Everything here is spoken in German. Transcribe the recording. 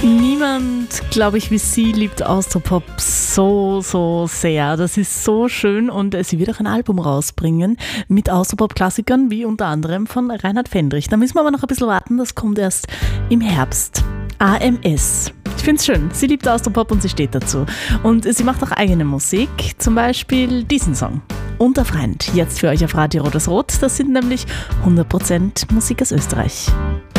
Niemand, glaube ich, wie sie liebt Austropop so sehr. Das ist so schön und sie wird auch ein Album rausbringen mit Austropop-Klassikern, wie unter anderem von Reinhard Fendrich. Da müssen wir aber noch ein bisschen warten, das kommt erst im Herbst. AMS. Ich finde es schön. Sie liebt Austropop und sie steht dazu. Und sie macht auch eigene Musik, zum Beispiel diesen Song. Unter Freund, jetzt für euch auf Radio Rot. Das sind nämlich 100% Musik aus Österreich.